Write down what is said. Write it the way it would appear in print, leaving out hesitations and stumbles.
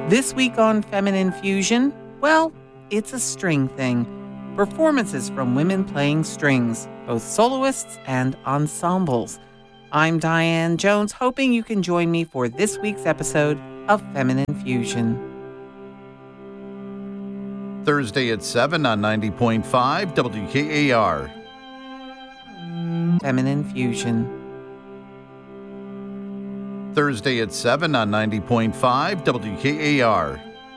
This week on Feminine Fusion, well, it's a string thing. Performances from women playing strings, both soloists and ensembles. I'm Diane Jones, hoping you can join me for this week's episode of Feminine Fusion. Thursday at 7 on 90.5 WKAR. Feminine Fusion. Thursday at 7 on 90.5 WKAR.